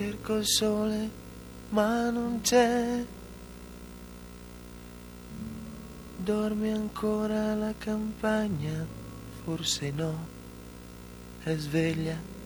Cerco il sole, ma non c'è. Dorme ancora la campagna? Forse no. È sveglia